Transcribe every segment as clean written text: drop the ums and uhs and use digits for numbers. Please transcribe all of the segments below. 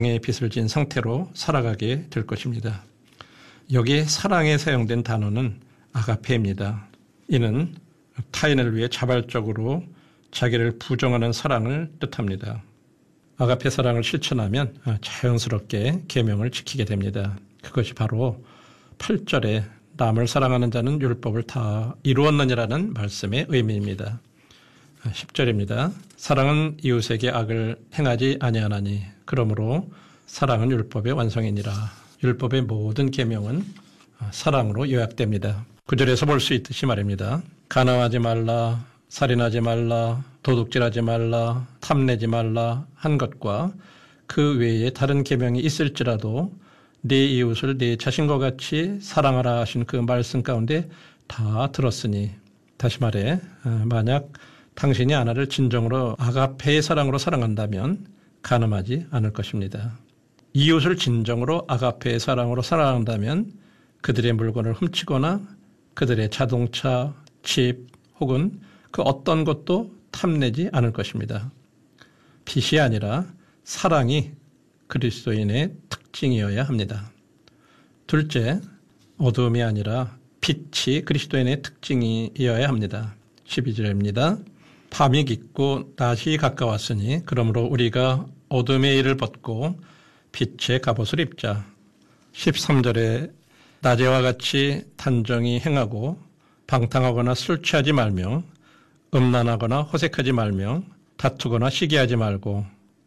의 빚을 진 상태로 살아가게 될 것입니다. 여기에 사랑에 사용된 단어는 아가페입니다. 이는 타인을 위해 자발적으로 자기를 부정하는 사랑을 뜻합니다. 아가페 사랑을 실천하면 자연스럽게 계명을 지키게 됩니다. 그것이 바로 8절에 남을 사랑하는 자는 율법을 다 이루었느니라는 말씀의 의미입니다. 10절입니다. 사랑은 이웃에게 악을 행하지 아니하나니 그러므로 사랑은 율법의 완성이니라. 율법의 모든 계명은 사랑으로 요약됩니다. 9절에서 볼 수 있듯이 말입니다. 간음하지 말라, 살인하지 말라, 도둑질하지 말라, 탐내지 말라 한 것과 그 외에 다른 계명이 있을지라도 네 이웃을 네 자신과 같이 사랑하라 하신 그 말씀 가운데 다 들었으니, 다시 말해 만약 당신이 하나를 진정으로 아가페의 사랑으로 사랑한다면 간음하지 않을 것입니다. 이웃을 진정으로 아가페의 사랑으로 사랑한다면 그들의 물건을 훔치거나 그들의 자동차, 집 혹은 그 어떤 것도 탐내지 않을 것입니다. 빚이 아니라 사랑이 그리스도인의 특징이어야 합니다. 둘째, 어두움이 아니라 빛이 그리스도인의 특징이어야 합니다. 12절입니다. 밤이 깊고 낮이 가까웠으니 그러므로 우리가 어둠의 일을 벗고 빛의 갑옷을 입자. 13절에 낮에와 같이 단정히 행하고 방탕하거나 술 취하지 말며 음란하거나 호색하지 말며 다투거나 시기하지 말고.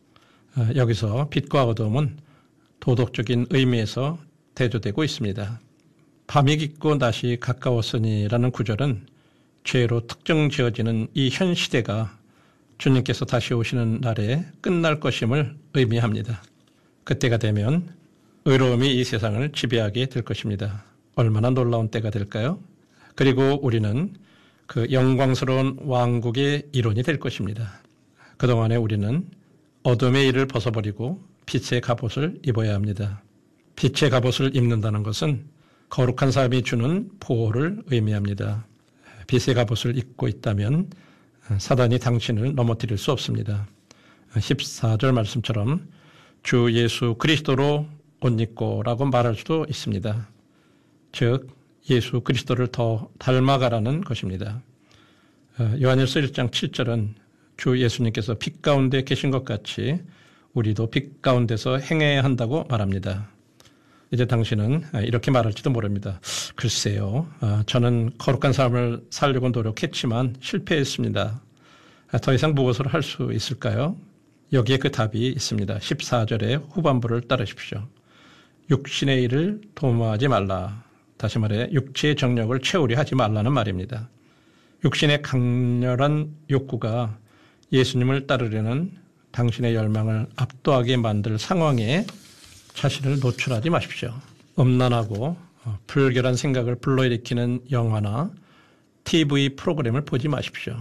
여기서 빛과 어둠은 도덕적인 의미에서 대조되고 있습니다. 밤이 깊고 낮이 가까웠으니라는 구절은 죄로 특정 지어지는 이 현 시대가 주님께서 다시 오시는 날에 끝날 것임을 의미합니다. 그때가 되면 의로움이 이 세상을 지배하게 될 것입니다. 얼마나 놀라운 때가 될까요? 그리고 우리는 그 영광스러운 왕국의 일원이 될 것입니다. 그동안에 우리는 어둠의 일을 벗어버리고 빛의 갑옷을 입어야 합니다. 빛의 갑옷을 입는다는 것은 거룩한 삶이 주는 보호를 의미합니다. 빛의 갑옷을 입고 있다면 사단이 당신을 넘어뜨릴 수 없습니다. 14절 말씀처럼 주 예수 그리스도로 옷 입고라고 말할 수도 있습니다. 즉 예수 그리스도를 더 닮아가라는 것입니다. 요한일서 1장 7절은 주 예수님께서 빛 가운데 계신 것 같이 우리도 빛 가운데서 행해야 한다고 말합니다. 이제 당신은 이렇게 말할지도 모릅니다. 글쎄요, 저는 거룩한 삶을 살려고 노력했지만 실패했습니다. 더 이상 무엇을 할 수 있을까요? 여기에 그 답이 있습니다. 14절의 후반부를 따르십시오. 육신의 일을 도모하지 말라. 다시 말해 육체의 정력을 채우려 하지 말라는 말입니다. 육신의 강렬한 욕구가 예수님을 따르려는 당신의 열망을 압도하게 만들 상황에 자신을 노출하지 마십시오. 음란하고 불결한 생각을 불러일으키는 영화나 TV 프로그램을 보지 마십시오.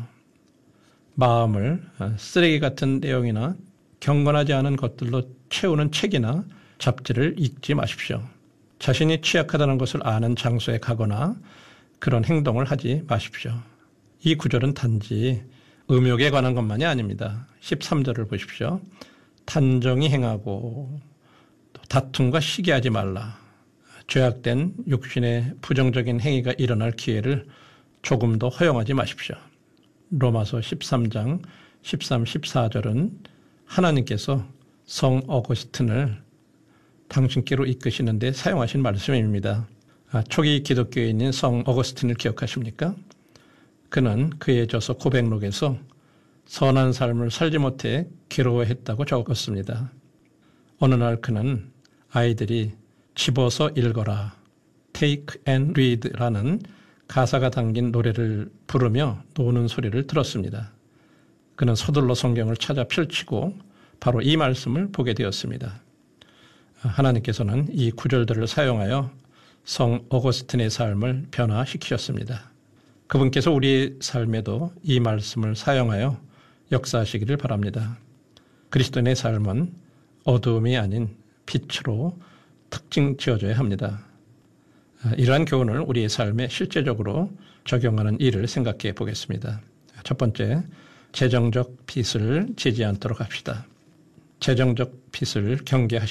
마음을 쓰레기 같은 내용이나 경건하지 않은 것들로 채우는 책이나 잡지를 읽지 마십시오. 자신이 취약하다는 것을 아는 장소에 가거나 그런 행동을 하지 마십시오. 이 구절은 단지 음욕에 관한 것만이 아닙니다. 13절을 보십시오. 단정히 행하고 다툼과 시기하지 말라. 죄악된 육신의 부정적인 행위가 일어날 기회를 조금도 허용하지 마십시오. 로마서 13장 13, 14절은 하나님께서 성 어거스틴을 당신께로 이끄시는 데 사용하신 말씀입니다. 초기 기독교인인 성 어거스틴을 기억하십니까? 그는 그의 저서 고백록에서 선한 삶을 살지 못해 괴로워했다고 적었습니다. 어느 날 그는 아이들이 집어서 읽어라, Take and Read라는 가사가 담긴 노래를 부르며 노는 소리를 들었습니다. 그는 서둘러 성경을 찾아 펼치고 바로 이 말씀을 보게 되었습니다. 하나님께서는 이 구절들을 사용하여 성 어거스틴의 삶을 변화시키셨습니다. 그분께서 우리의 삶에도 이 말씀을 사용하여 역사하시기를 바랍니다. 그리스도인의 삶은 어두움이 아닌 빛으로 특징 지어져야 합니다. 이러한 교훈을 우리의 삶에 실제적으로 적용하는 일을 생각해 보겠습니다. 첫 번째, 재정적 빚을 지지 않도록 합시다. 재정적 빚을 경계하십시오.